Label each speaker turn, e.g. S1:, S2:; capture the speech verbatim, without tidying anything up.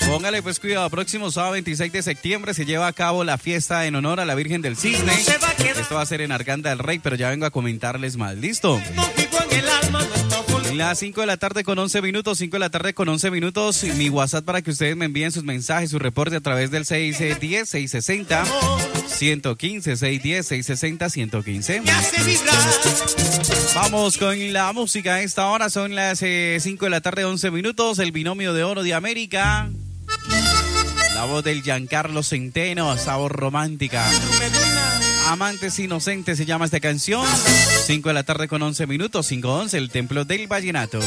S1: Póngale pues cuidado, próximo sábado veintiséis de septiembre se lleva a cabo la fiesta en honor a la Virgen del Cisne. Esto va a ser en Arganda del Rey, pero ya vengo a comentarles más. ¿Listo? Las cinco de la tarde con once minutos, cinco de la tarde con once minutos, mi WhatsApp para que ustedes me envíen sus mensajes, su reporte a través del seis diez, seis sesenta, ciento quince, seis diez, seis sesenta, ciento quince. Vamos con la música a esta hora, son las eh, cinco de la tarde, once minutos, el binomio de oro de América. La voz del Giancarlo Centeno, sabor romántica. Amantes Inocentes se llama esta canción. cinco de la tarde con once minutos, cinco once, el Templo del Vallenato.